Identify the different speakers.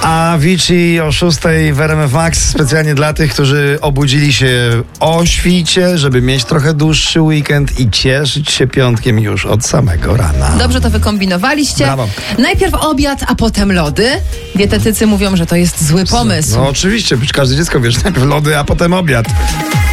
Speaker 1: A Avicii o 6:00 w RMF Max specjalnie dla tych, którzy obudzili się o świcie, żeby mieć trochę dłuższy weekend i cieszyć się piątkiem już od samego rana.
Speaker 2: Dobrze to wykombinowaliście.
Speaker 1: Brawo.
Speaker 2: Najpierw obiad, a potem lody. Dietetycy mówią, że to jest zły pomysł.
Speaker 1: No oczywiście, każde dziecko wiesz, najpierw lody, a potem obiad.